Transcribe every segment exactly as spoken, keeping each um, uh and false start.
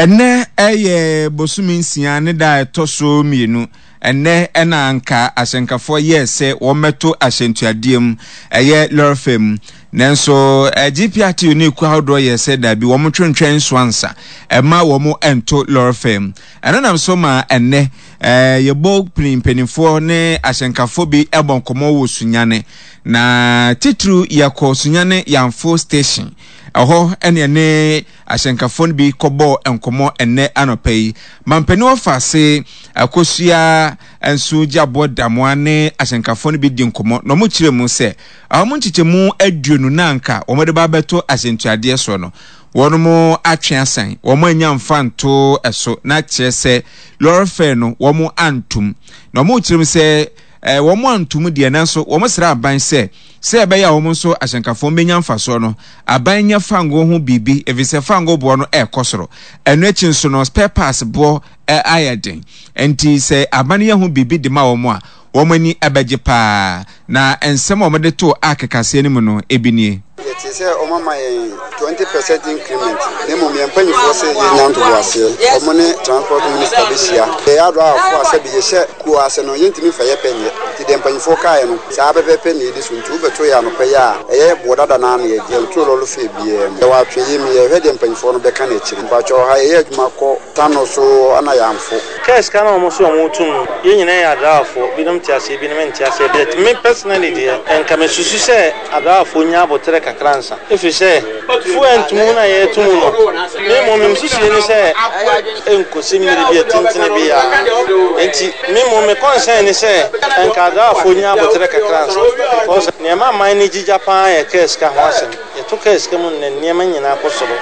ene eye bosumi nsia ne da etoso mienu ene ena anka asenkafo yese wo meto asentuadiem eye lorfem nenso G P R T unique hawdo yese da bi wo motwentwen swansa ema wo mo ento lorfem ena nam so ma ene eh yebo pinpenifo ne asenkafo bi ebonkomo wo sunyane na titru yakọ sunyane yamfo station aho ene ne asenkafo bi kobo enkomo ene anopai mampani ofase akosua ensu jabo damoane asenkafo bi di nkomo no mo kire mu se aho nchichemu aduonu nanka wo mode ba beto asentuade so no wono mo atwe asan wo mo anya mfanto eso na kyese lorfe no wo mo antum no mo kire mu se eh wo mo antum de nanso wo mo sra aban se se be ya wo mo so asenkafo benya mfaso no aban nya fango ho bibi evise fango bo no e kosoro eno echi nso no spare parts bo e ayeden enti se aban ya ho bibi de ma wo mo a wo mani abeje pa na ensem wo mo de to akekase ni mu no ebinie it is o mama twenty percent increment nemo me empanyi fo se yenyanto boase o mo ne transport minister this year e ado afo ase bi ye she ku ase no yentimi fa ye penye ti de empanyi fo kai no sa bebe penye di so ntu beto ya no pe ya eye bodada na na ye je ntu lo lo fe bi e wa twe ye mi ye he de empanyi fo no be ka na chiri ba cho ha ye adwuma ko tano so ana ya amfo kes kana mo so mo tum ye nyina ya adafo binom ti ase binom nti ase but me personally dear enka me susu se adafo nya botere kakransa if you say fluent muna ye tumuno me mo me susu ni se enko simiri bi tintine bi ya enti me mo me concern ni se enka adafo nya botere kakransa because ne ma man ni Japan ye kes ka ho asem ye to kes ka mun ne ne ma nyina akosoro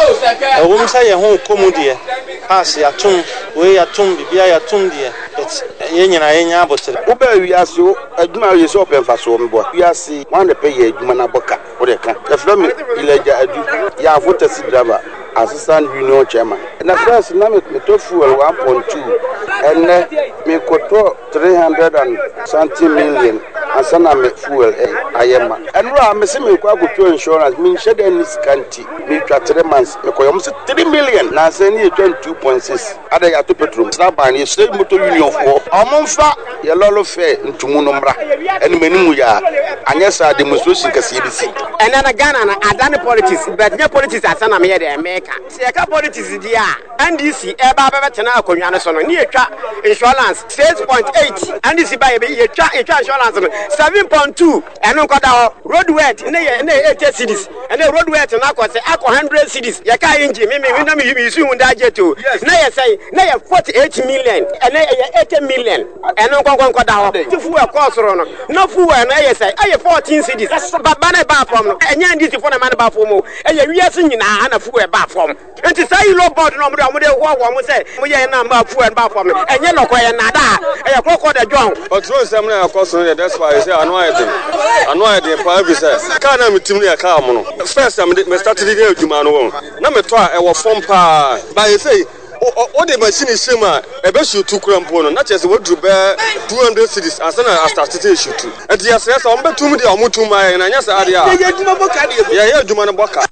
e wo msa ye ho komudie pass ya tum we ya tum bibia ya tum die ye nyina ye nya botere wo ba wi aso aduma ye so open faso me bo wi ase wan de pe ye aduma na boka wo de ka e from ileja adu ya vote si driver assistant union chairman na first na me to fuel one point two and me koto three hundred something million asana me fuel ayema and ra me se me kwa goto insurance me shede any scanty me twa three months me koyom se three million na se ni twenty-two point six ada ya to petrol na ban ye se motor union for amonfa ye lolo fe ntumu no mra eni manimu ya anyesa demonstration kase bi si and na Ghana na adane politics but nya politics asana me de America se ka politics dia N D C e ba ba betena akonwa ne so no ni etwa insurance six point eight N D C ba ye etwa etwa insurance no seven point two eno nkoda ho road weight ne ye ne eighty cedis ene road weight na ko se akọ one hundred cedis ye ka engine me me na me yisu hunda jeto na ye say na ye forty-eight million ene ye eighty million eno nkonko nkoda ho tifu e ko soro no no fu e na ye say aye fourteen cedis baba na ba from no enye N D C for na man ba from o eye wiase nyina na fu e ba from enti say you low board no mo de mo de ho ho mo say mo ye na ba fu e ba from enye lokọ ye na da eye kokọ de john o tro sem na akọ no that's why I say anu ayede anu ayede pa bi say ka na mitim na ka mo no first time me started the adwuma no won na me to a e wo form pa by say o de machine shema e be shoot krampo no na chese wodru be two hundred cedis asana start to shoot e dia say so on betum de omutum aye na nya sa ade a ye adwuma boka de ye ye adwuma no boka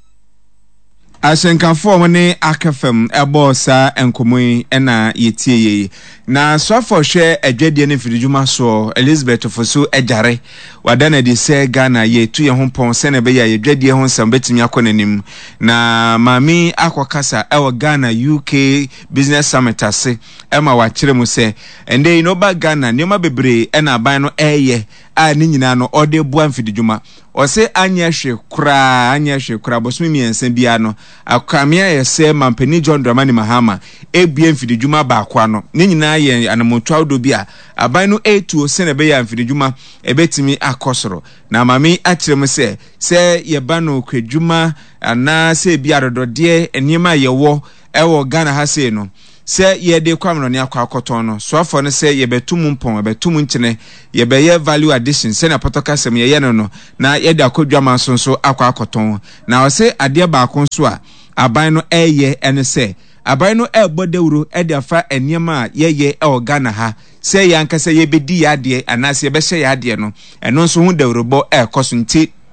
asenkafo ne akafam ebosa enkomoyi ena yetie na swafo hwe adwadie ne fidijuma so Elizabeth Fosu ejare wadana de se Ghana ye tu ye hompon se na be ya adwadie ho nsam betimi akonanim na mami akokasa ewo Ghana U K Business Summit ase ema wa kire mu se ende no ba Ghana ne ma bebre ena aban no eye a ni nyina no ode bua mfidijuma ose anya hwe kura anya hwe kura bosumi miensen bia no akamia ye se mampani John Dramani Mahama ebie mfidijuma ba akwa no ni nyina ye anamoto do bia aban no etu se na be ya mfidijuma ebetimi akosoro na mami akirem se se ye ba no kwadwuma ana se bia dodode enima ye wo ewo Ghana ha se no se ye de kwamno ne akwa akoton no so afo ne se ye betum mpon betum nchene ye be ye value addition se na potoka sem ye ye no no na ye de akodwama so so akwa akoton na o se ade ba akon so a aban no eye ene se aban no ebodewuro e de afa eniema ye ye e Ghana ha se ye ankasa ye bedi ya de anase ye be hye ya de no eno so hu dewuro bo e koso nti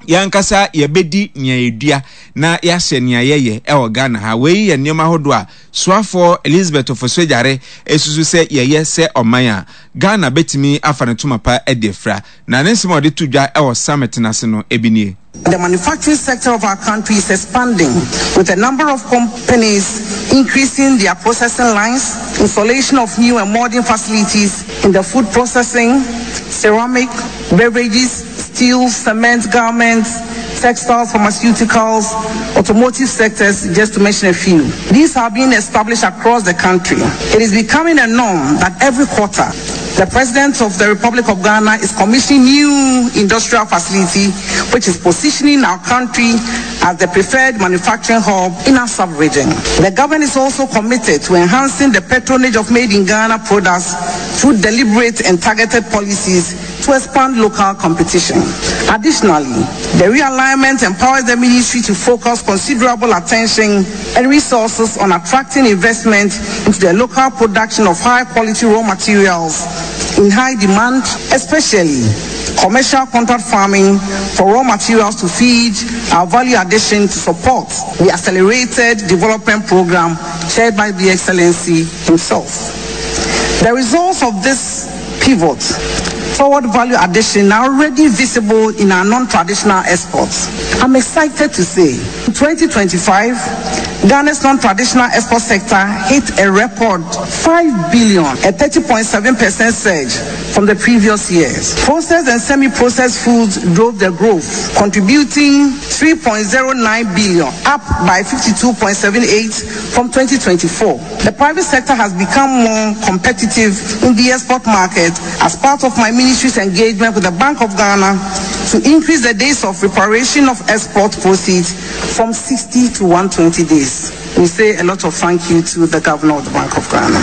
yankasa yebedi nya edua na yahye nya yeye e wo Ghana ha we ye nneema hodo a soafo Elizabeth Ofosojare esusu se yeye se omanya Ghana betimi afanetuma pa edefra na nensimo de tudwa e wo summit nase no ebinie. The manufacturing sector of our country is expanding, with a number of companies increasing their processing lines, installation of new and modern facilities in the food processing, ceramic, beverages, steel, cement, garments, textiles, pharmaceuticals, automotive sectors, just to mention a few. These are being established across the country. It is becoming a norm that every quarter, the President of the Republic of Ghana is commissioning new industrial facility, which is positioning our country as the preferred manufacturing hub in our sub-region. The government is also committed to enhancing the patronage of made-in-Ghana products through deliberate and targeted policies to expand local competition. Additionally, the realignment empowers the ministry to focus considerable attention and resources on attracting investment into the local production of high-quality raw materials in high demand, especially commercial contract farming for raw materials to feed our value addition to support the accelerated development program chaired by the Excellency himself. The results of this pivot forward value addition are already visible in our non-traditional exports. I'm excited to say, in twenty twenty-five, Ghana's non-traditional export sector hit a record five billion, a thirty point seven percent surge from the previous years. Processed and semi-processed foods drove the growth, contributing three point zero nine billion, up by fifty-two point seven eight from twenty twenty-four. The private sector has become more competitive in the export market as part of my ministry's engagement with the Bank of Ghana to increase the days of preparation of export proceeds from sixty to one hundred twenty days. We say a lot of thank you to the Governor of the Bank of Ghana.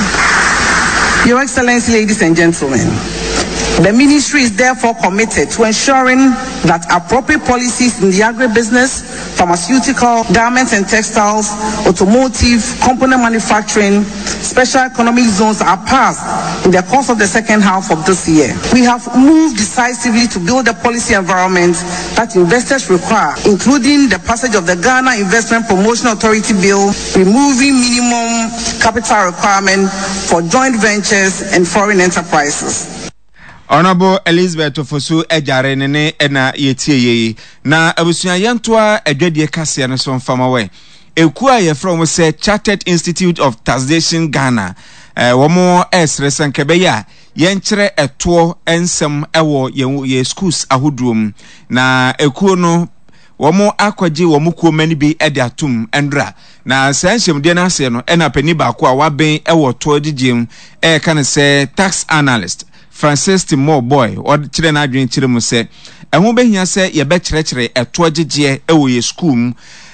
Your Excellency, ladies and gentlemen, the ministry is therefore committed to ensuring that appropriate policies in the agribusiness, pharmaceutical, garments and textiles, automotive, component manufacturing, special economic zones are passed in the course of the second half of this year. We have moved decisively to build a policy environment that investors require, including the passage of the Ghana Investment Promotion Authority Bill, removing minimum capital requirement for joint ventures and foreign enterprises. Honorable Elizabeth Ofosu ejare nene ena yetie ye na abusua yentoa edwedie kase ne so mfama we ekua ye from say Chartered Institute of Taxation Ghana eh womo esre sankebe ya yenkyere eto ensem ewo ye schools ahoduom na ekuo no womo akwaji womo kuomani bi ede atum endra na sanhyem de na ase no ena pani ba ko a waben ewo to digiem e kan say tax analyst Francis Timor boy or chire na adwen chire mu se ehun behia se ye be kire kire eto agegye ewo ye school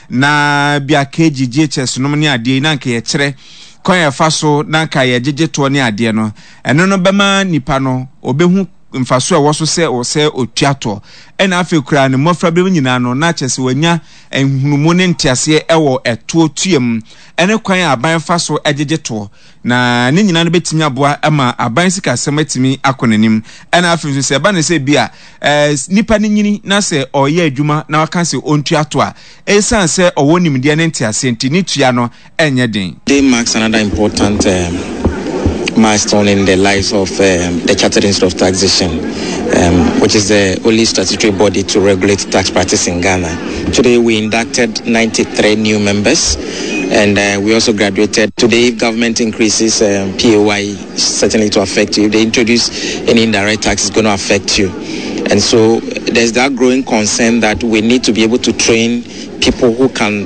na bia K G G H S no ne ade na nka ye kire kon ye fa so na nka ye gegye to ne ade no eno no bema nipa no obehu mfaso e wo so se o se otuato ena afi kura ne mofra be nyina no na kyese wanya enhunumu ne ntiase ewo eto tuem ene kwan aban faso egege to na ne nyina no betimi aboa ama aban sika sematimi akonanim ena afi se ba ne se bia eh nipa ne nyini na se oye adwuma na waka se ontuato a esan se owo nimde ne ntiase nti ni tua no enye den. They marks another important um, milestone in the lives of um, the Chartered Institute of Taxation, um, which is the only statutory body to regulate tax practice in Ghana. Today we inducted ninety-three new members, and uh, we also graduated. Today, if government increases um, P A Y, certainly to affect you. If they introduce any indirect tax, it's going to affect you. And so there's that growing concern that we need to be able to train people who can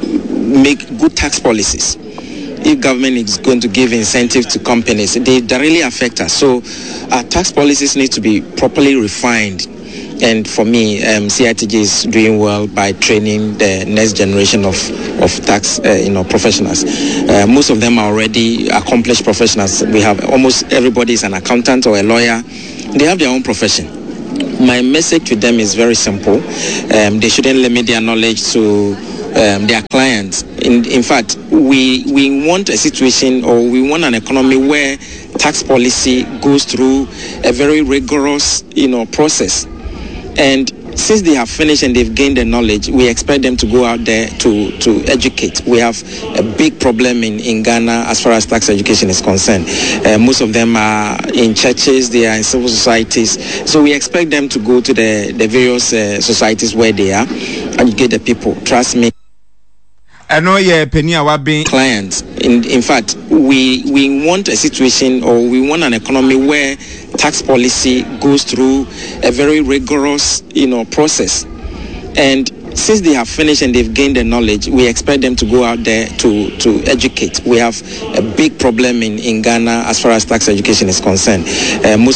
make good tax policies. If government is going to give incentive to companies, they directly affect us. So our tax policies need to be properly refined. And for me, um, C I T J is doing well by training the next generation of, of tax uh, you know, professionals. Uh, most of them are already accomplished professionals. We have almost everybody is an accountant or a lawyer. They have their own profession. My message to them is very simple. Um, they shouldn't limit their knowledge to Um, their clients. In, in fact, we we want a situation, or we want an economy where tax policy goes through a very rigorous, you know, process. And since they have finished and they've gained the knowledge, we expect them to go out there to, to educate. We have a big problem in, in Ghana as far as tax education is concerned. Uh, most of them are in churches, they are in civil societies. So we expect them to go to the, the various uh, societies where they are, educate the people. Trust me. I know yeah, penny our being clients. In in fact, we we want a situation, or we want an economy where tax policy goes through a very rigorous, you know, process. And since they have finished and they've gained the knowledge, we expect them to go out there to, to educate. We have a big problem in, in Ghana as far as tax education is concerned. Uh, most